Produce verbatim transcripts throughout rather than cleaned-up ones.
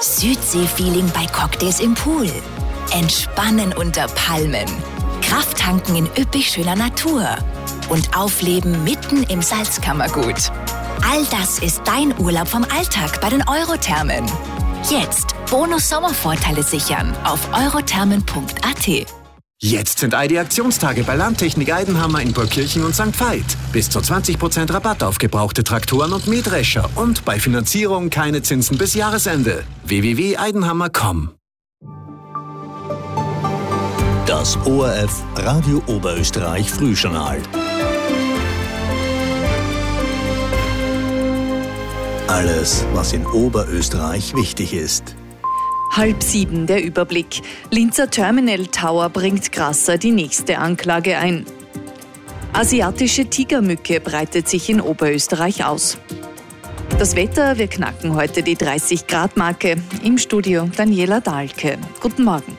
Südsee-Feeling bei Cocktails im Pool. Entspannen unter Palmen. Krafttanken in üppig schöner Natur. Und aufleben mitten im Salzkammergut. All das ist dein Urlaub vom Alltag bei den Eurothermen. Jetzt Bonus-Sommervorteile sichern auf eurothermen punkt a t. Jetzt sind Aldi-Aktionstage bei Landtechnik Eidenhammer in Burgkirchen und Sankt Veit. Bis zu zwanzig Prozent Rabatt auf gebrauchte Traktoren und Mähdrescher. Und bei Finanzierung keine Zinsen bis Jahresende. w w w punkt eidenhammer punkt com. Das O R F Radio Oberösterreich Frühjournal. Alles, was in Oberösterreich wichtig ist. Halb sieben der Überblick. Linzer Terminal Tower bringt Grasser die nächste Anklage ein. Asiatische Tigermücke breitet sich in Oberösterreich aus. Das Wetter, wir knacken heute die dreißig Grad Marke. Im Studio Daniela Dahlke. Guten Morgen.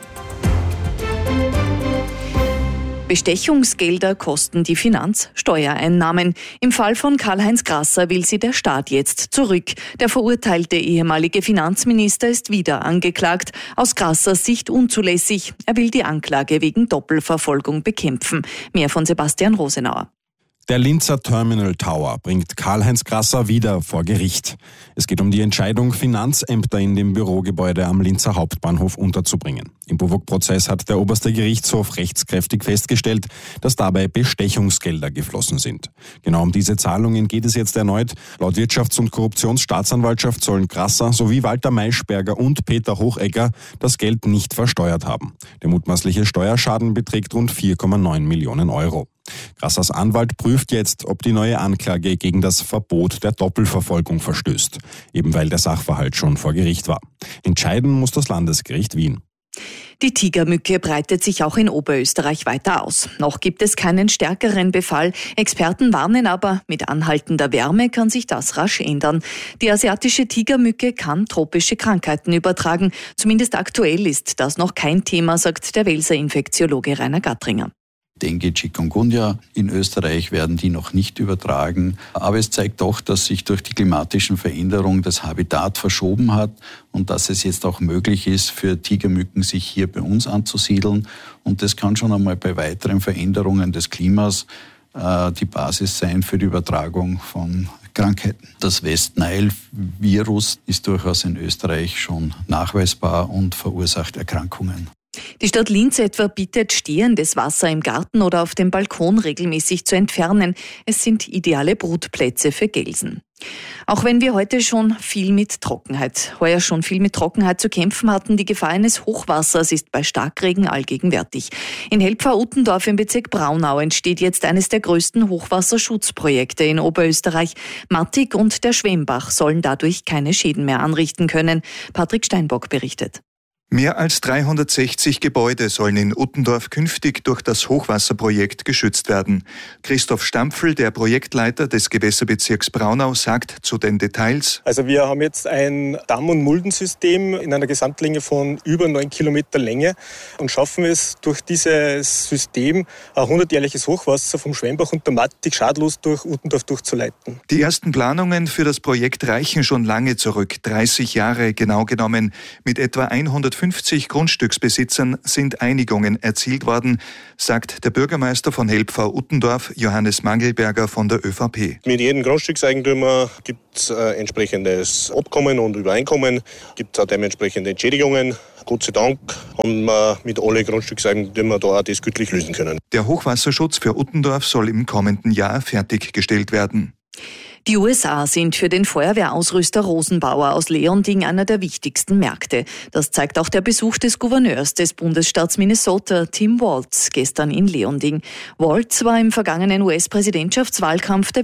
Bestechungsgelder kosten die Finanzsteuereinnahmen. Im Fall von Karl-Heinz Grasser will sie der Staat jetzt zurück. Der verurteilte ehemalige Finanzminister ist wieder angeklagt. Aus Grassers Sicht unzulässig. Er will die Anklage wegen Doppelverfolgung bekämpfen. Mehr von Sebastian Rosenauer. Der Linzer Terminal Tower bringt Karl-Heinz Grasser wieder vor Gericht. Es geht um die Entscheidung, Finanzämter in dem Bürogebäude am Linzer Hauptbahnhof unterzubringen. Im Buwok-Prozess hat der oberste Gerichtshof rechtskräftig festgestellt, dass dabei Bestechungsgelder geflossen sind. Genau um diese Zahlungen geht es jetzt erneut. Laut Wirtschafts- und Korruptionsstaatsanwaltschaft sollen Grasser sowie Walter Maischberger und Peter Hochegger das Geld nicht versteuert haben. Der mutmaßliche Steuerschaden beträgt rund vier Komma neun Millionen Euro. Grassers Anwalt prüft jetzt, ob die neue Anklage gegen das Verbot der Doppelverfolgung verstößt, eben weil der Sachverhalt schon vor Gericht war. Entscheiden muss das Landesgericht Wien. Die Tigermücke breitet sich auch in Oberösterreich weiter aus. Noch gibt es keinen stärkeren Befall. Experten warnen aber, mit anhaltender Wärme kann sich das rasch ändern. Die asiatische Tigermücke kann tropische Krankheiten übertragen. Zumindest aktuell ist das noch kein Thema, sagt der Welser Infektiologe Rainer Gattringer. Dengue, Chikungunya in Österreich werden die noch nicht übertragen. Aber es zeigt doch, dass sich durch die klimatischen Veränderungen das Habitat verschoben hat und dass es jetzt auch möglich ist, für Tigermücken sich hier bei uns anzusiedeln. Und das kann schon einmal bei weiteren Veränderungen des Klimas äh, die Basis sein für die Übertragung von Krankheiten. Das West-Nile-Virus ist durchaus in Österreich schon nachweisbar und verursacht Erkrankungen. Die Stadt Linz etwa bittet, stehendes Wasser im Garten oder auf dem Balkon regelmäßig zu entfernen. Es sind ideale Brutplätze für Gelsen. Auch wenn wir heute schon viel mit Trockenheit, heuer schon viel mit Trockenheit zu kämpfen hatten, die Gefahr eines Hochwassers ist bei Starkregen allgegenwärtig. In Helpfau-Uttendorf im Bezirk Braunau entsteht jetzt eines der größten Hochwasserschutzprojekte in Oberösterreich. Mattig und der Schwemmbach sollen dadurch keine Schäden mehr anrichten können. Patrick Steinbock berichtet. Mehr als dreihundertsechzig Gebäude sollen in Uttendorf künftig durch das Hochwasserprojekt geschützt werden. Christoph Stampfl, der Projektleiter des Gewässerbezirks Braunau, sagt zu den Details. Also wir haben jetzt ein Damm- und Muldensystem in einer Gesamtlänge von über neun Kilometer Länge und schaffen es durch dieses System ein hundertjährliches Hochwasser vom Schwemmbach und der Mattig schadlos durch Uttendorf durchzuleiten. Die ersten Planungen für das Projekt reichen schon lange zurück, dreißig Jahre genau genommen. Mit etwa hundertfünfzig Grundstücksbesitzern sind Einigungen erzielt worden, sagt der Bürgermeister von Helpfau-Uttendorf, Johannes Mangelberger von der ÖVP. Mit jedem Grundstückseigentümer gibt es äh, entsprechendes Abkommen und Übereinkommen, gibt es auch dementsprechende Entschädigungen. Gott sei Dank haben wir mit allen Grundstückseigentümern da auch das gütlich lösen können. Der Hochwasserschutz für Uttendorf soll im kommenden Jahr fertiggestellt werden. Die U S A sind für den Feuerwehrausrüster Rosenbauer aus Leonding einer der wichtigsten Märkte. Das zeigt auch der Besuch des Gouverneurs des Bundesstaats Minnesota, Tim Walz, gestern in Leonding. Walz war im vergangenen U S-Präsidentschaftswahlkampf der